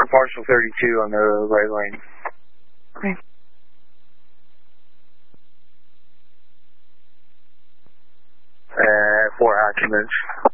partial 32 on the right lane. Okay. For accidents.